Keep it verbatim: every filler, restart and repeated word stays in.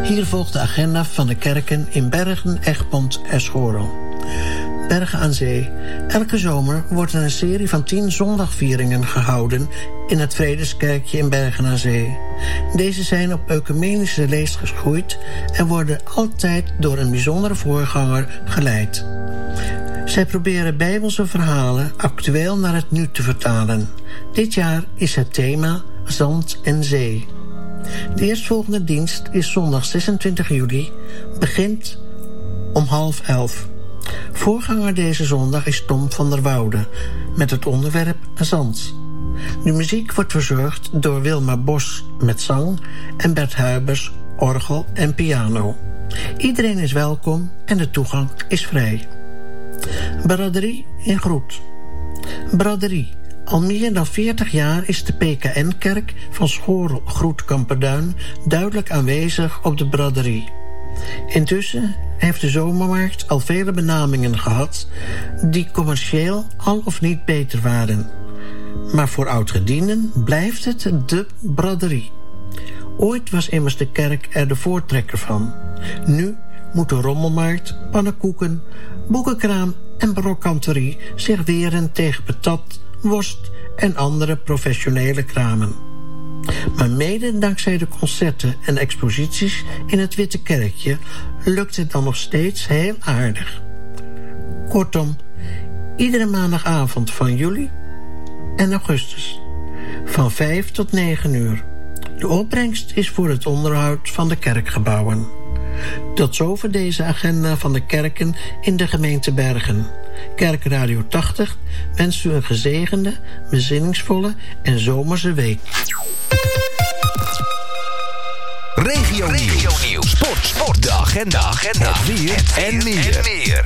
Hier volgt de agenda van de kerken in Bergen, Egmond en Schorel. Bergen aan Zee. Elke zomer wordt er een serie van tien zondagvieringen gehouden in het Vredeskerkje in Bergen aan Zee. Deze zijn op ecumenische leest geschoeid en worden altijd door een bijzondere voorganger geleid. Zij proberen Bijbelse verhalen actueel naar het nu te vertalen. Dit jaar is het thema Zand en Zee. De eerstvolgende dienst is zondag zesentwintig juli, begint om half elf. Voorganger deze zondag is Tom van der Woude met het onderwerp Zand. De muziek wordt verzorgd door Wilma Bos met zang en Bert Huibers, orgel en piano. Iedereen is welkom en de toegang is vrij. Braderie in Groet. Braderie. Al meer dan veertig jaar is de P K N-kerk van Schorel Groet Kamperduin duidelijk aanwezig op de braderie. Intussen heeft de zomermarkt al vele benamingen gehad die commercieel al of niet beter waren. Maar voor oudgedienden blijft het de braderie. Ooit was immers de kerk er de voortrekker van. Nu moet de rommelmarkt, pannenkoeken, boekenkraam en brokanterie zich weren tegen patat, worst en andere professionele kramen. Maar mede dankzij de concerten en exposities in het Witte Kerkje lukt het dan nog steeds heel aardig. Kortom, iedere maandagavond van juli en augustus van vijf tot negen uur. De opbrengst is voor het onderhoud van de kerkgebouwen. Tot zover deze agenda van de kerken in de gemeente Bergen. Kerkradio tachtig wenst u een gezegende, bezinningsvolle en zomerse week. Regio Nieuws, sport, sport, de agenda, agenda, het weer en meer. En meer.